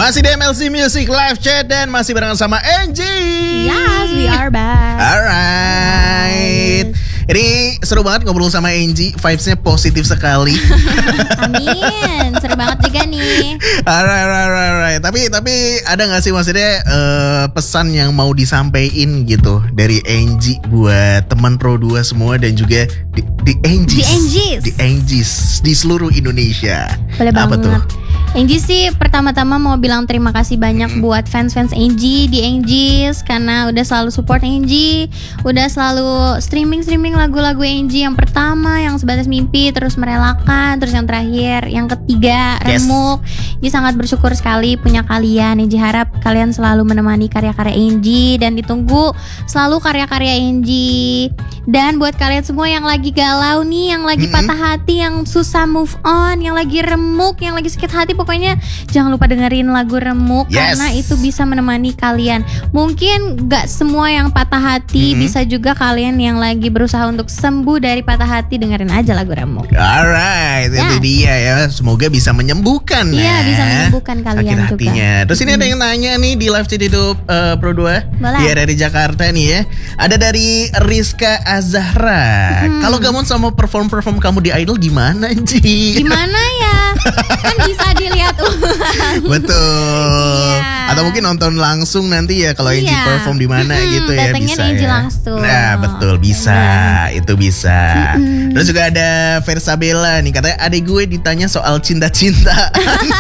Masih di MLC Music Live Chat dan masih barengan sama Angie. Yes, we are back. Alright. Ini seru banget ngobrol sama Angie, vibes-nya positif sekali. Amin, seru banget juga nih. Alright. Tapi ada gak sih maksudnya pesan yang mau disampaikan gitu dari Angie buat teman Pro 2 semua dan juga di Angies di seluruh Indonesia. Boleh Apa banget. tuh? Angie sih pertama-tama mau bilang terima kasih banyak buat fans-fans Angie di Angies karena udah selalu support Angie, udah selalu streaming lagu-lagu Angie yang pertama, yang Sebatas Mimpi, terus Merelakan, terus yang terakhir, yang ketiga Remuk. Angie sangat bersyukur sekali punya kalian. Angie harap kalian selalu menemani karya-karya Angie dan ditunggu selalu karya-karya Angie. Dan buat kalian semua yang lagi galau nih, yang lagi patah hati, yang susah move on, yang lagi remuk, yang lagi sakit hati, pokoknya jangan lupa dengerin lagu Remuk karena itu bisa menemani kalian. Mungkin gak semua yang patah hati, bisa juga kalian yang lagi berusaha untuk sembuh dari patah hati, dengerin aja lagu Remuk. Alright, itu dia ya. Semoga bisa menyembuhkan. Iya, bisa menyembuhkan kalian sakit juga. hatinya. Terus ini ada yang nanya nih di live chat itu Pro 2. Boleh. Dia dari Jakarta nih ya. Ada dari Rizka Azahra. Kalau kamu sama perform kamu di Idol gimana, Ji? Gimana ya? Kan bisa dilihat ulang. Betul. Iya. Atau mungkin nonton langsung nanti ya kalau Angie perform di mana gitu ya, datengin bisa Angie ya. langsung. Nah, betul, bisa. Itu bisa. Terus juga ada Versabella nih, katanya adik gue ditanya soal cinta-cinta.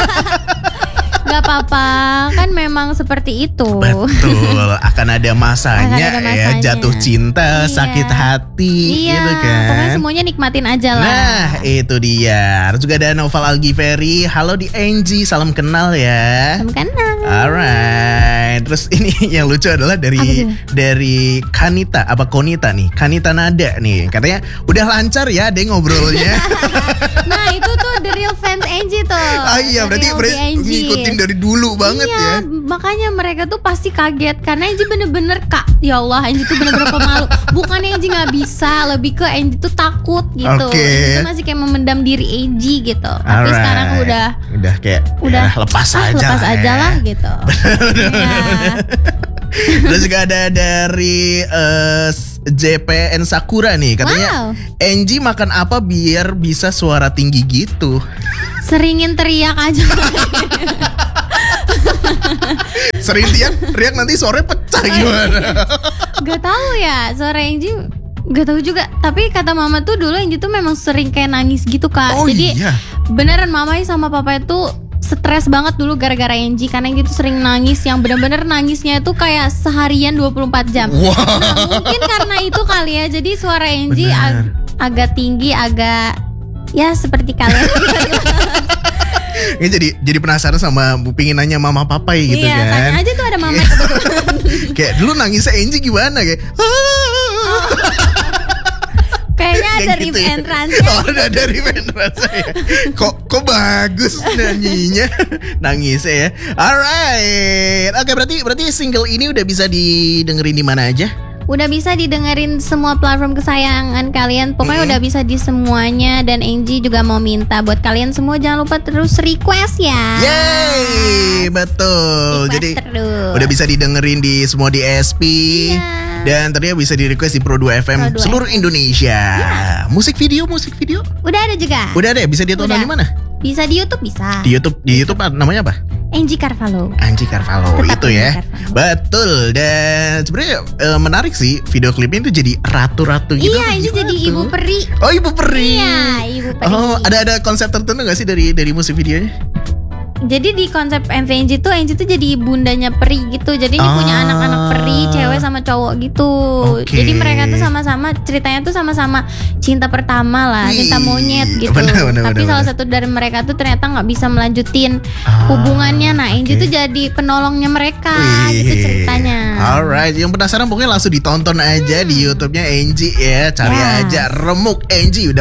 Gak apa-apa, kan memang seperti itu. Betul, akan ada masanya, ya, jatuh cinta, Iya. sakit hati, Iya, gitu kan. pokoknya semuanya nikmatin aja lah. Nah, itu dia. Terus juga ada Noval Algiferi. Halo di Angie, salam kenal ya. Salam kenal. Alright. Terus ini yang lucu adalah dari Konita nih. Kanita Nada nih. Katanya udah lancar ya deh ngobrolnya. Nah, itu tuh the real fans Angie tuh. Ah iya, berarti ngikutin dari dulu banget ya. Makanya mereka tuh pasti kaget karena Angie bener-bener ya Allah, Angie tuh bener-bener pemalu. Bukannya Angie nggak bisa, lebih ke Angie tuh takut gitu. Angie tuh masih kayak memendam diri Angie gitu. Tapi sekarang udah kayak lepas aja lah gitu. Ya. Terus juga ada dari JPN Sakura nih, katanya Angie makan apa biar bisa suara tinggi gitu? Seringin teriak aja. Sering teriak nanti sore pecah gimana? Gak tahu ya, suara Angie gak tahu juga. Tapi kata mama tuh dulu Angie tuh memang sering kayak nangis gitu kak. Jadi beneran mamanya sama papa itu stres banget dulu gara-gara Angie. Karena Angie tuh sering nangis, yang bener-bener nangisnya itu kayak seharian 24 jam. Nah, mungkin karena itu kali ya. Jadi suara Angie agak tinggi, agak ya seperti kalian. Ini jadi penasaran sama pingin nanya mama papa gitu kan. Iya, tanya aja tuh ada mama kebetulan. Kayak dulu nangisnya Angie gimana kayak Kayaknya ada gitu rip ya. and run. Oh, ada rip and run ya. Kok bagus nyanyinya, nangisnya ya. Alright. Oke, berarti single ini udah bisa didengerin di mana aja? Udah bisa didengerin semua platform kesayangan kalian. Pokoknya udah bisa di semuanya. Dan Angie juga mau minta buat kalian semua jangan lupa terus request ya. Yeay, betul. Request jadi terus. udah bisa didengerin di semua DSP. Dan ternyata bisa di request di Pro 2 FM seluruh Indonesia. Musik video udah ada juga. Udah ada ya? Bisa ditonton di mana? Bisa di YouTube, bisa. Di YouTube namanya apa? Angie Carvalho. Angie Carvalho. Tetap Itu ya. Carvalho. Betul. Dan sebenarnya menarik sih video klipnya itu jadi ratu-ratu gitu. Iya, Angie jadi ibu peri. Oh, ibu peri. Iya, ibu peri. Oh, ada konsep tertentu gak sih dari musik videonya? Jadi di konsep MV Angie tuh jadi bundanya peri gitu. Jadi dia punya anak-anak peri, cewek sama cowok gitu. Jadi mereka tuh sama-sama, ceritanya tuh sama-sama cinta pertama lah, cinta monyet gitu. Tapi salah satu dari mereka tuh ternyata gak bisa melanjutin hubungannya. Nah, Angie tuh jadi penolongnya mereka gitu ceritanya. Alright, yang penasaran pokoknya langsung ditonton aja di YouTube-nya Angie ya. Cari aja Remuk Angie, udah pasti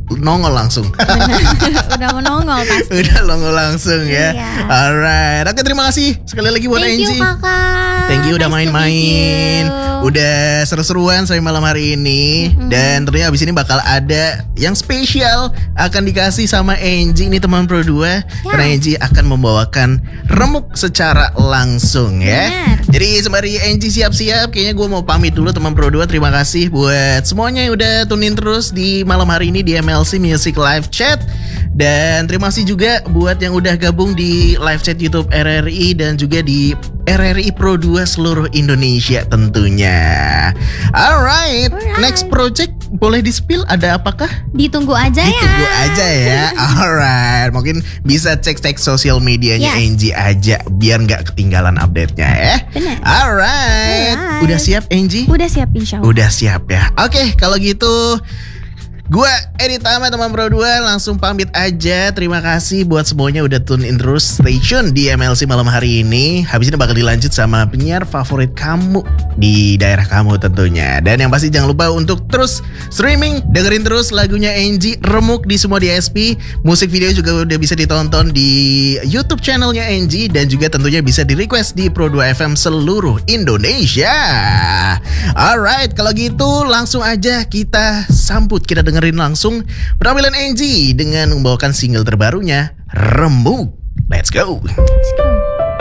nongol langsung. Udah menongol pasti. Udah nongol langsung ya. Iya. Alright. Oke, terima kasih sekali lagi buat Thank you Angie. kakak. Thank you udah Nice to meet main-main. you. Udah seru-seruan sampai malam hari ini. Dan tentunya abis ini bakal ada yang spesial akan dikasih sama Angie. Ini teman Pro 2. Karena Angie akan membawakan remuk secara langsung ya. Benar. Jadi sembari Angie siap-siap, kayaknya gue mau pamit dulu teman Pro 2. Terima kasih buat semuanya yang udah tune in terus di malam hari ini di MLC Music Live Chat. Dan terima kasih juga buat yang udah gabung di live chat YouTube RRI dan juga di RRI Pro 2 seluruh Indonesia tentunya. Alright, next project boleh di-spill ada apakah? Ditunggu aja ya. Ditunggu aja ya. Alright, mungkin bisa cek-cek sosial medianya Yes. Angie aja biar nggak ketinggalan update-nya ya. Bener. Alright, Alright. udah siap Angie? Udah siap insya Allah. Udah siap ya. Oke, kalau gitu gua Edi Tama teman Pro 2 langsung pamit aja. Terima kasih buat semuanya udah tune in terus. Stay tune di MLC malam hari ini. Habis ini bakal dilanjut sama penyiar favorit kamu di daerah kamu tentunya. Dan yang pasti jangan lupa untuk terus streaming, dengerin terus lagunya Angie remuk di semua DSP. Musik video juga udah bisa ditonton di YouTube channelnya Angie dan juga tentunya bisa di request di Pro 2 FM seluruh Indonesia. Alright, kalau gitu langsung aja kita sambut, kita dengerin langsung penampilan Angie dengan membawakan single terbarunya Remuk. Let's go. Let's go.